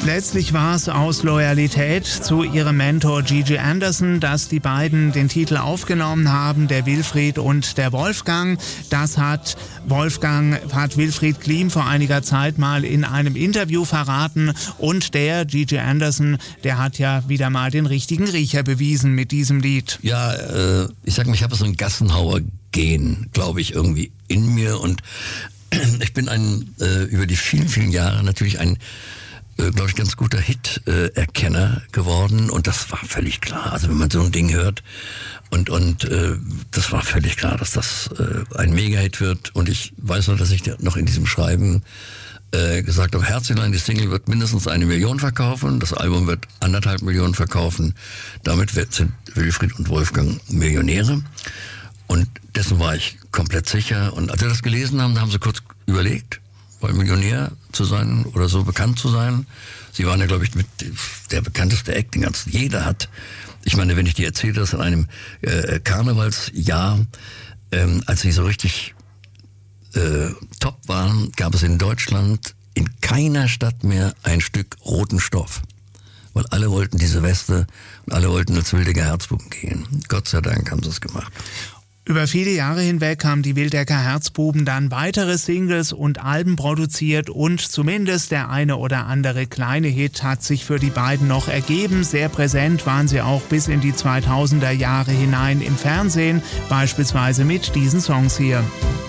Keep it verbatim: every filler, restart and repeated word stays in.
Letztlich war es aus Loyalität zu ihrem Mentor Gigi Anderson, dass die beiden den Titel aufgenommen haben, der Wilfried und der Wolfgang. Das hat Wolfgang, hat Wilfried Kliem vor einiger Zeit mal in einem Interview verraten. Und der Gigi Anderson, der hat ja wieder mal den richtigen Riecher bewiesen mit diesem Lied. Ja, äh, ich sag mal, ich habe so ein Gassenhauer-Gen, glaube ich, irgendwie in mir. Und ich bin ein, äh, über die vielen, vielen Jahre natürlich ein glaube ich, ganz guter Hit-Erkenner äh, geworden, und das war völlig klar. Also wenn man so ein Ding hört und und äh, das war völlig klar, dass das äh, ein Mega-Hit wird, und ich weiß noch, dass ich noch in diesem Schreiben äh, gesagt habe, Herzelein, die Single wird mindestens eine Million verkaufen, das Album wird anderthalb Millionen verkaufen, damit wird, sind Wilfried und Wolfgang Millionäre, und dessen war ich komplett sicher. Und als wir das gelesen haben, haben sie kurz überlegt, weil Millionär zu sein oder so bekannt zu sein. Sie waren ja, glaube ich, mit der bekannteste Act, den ganzen jeder hat. Ich meine, wenn ich dir erzähle, dass in einem äh, Karnevalsjahr, ähm, als sie so richtig äh, top waren, gab es in Deutschland in keiner Stadt mehr ein Stück roten Stoff. Weil alle wollten diese Weste und alle wollten als Wildecker Herzbuben gehen. Gott sei Dank haben sie es gemacht. Über viele Jahre hinweg haben die Wildecker Herzbuben dann weitere Singles und Alben produziert, und zumindest der eine oder andere kleine Hit hat sich für die beiden noch ergeben. Sehr präsent waren sie auch bis in die zweitausender Jahre hinein im Fernsehen, beispielsweise mit diesen Songs hier.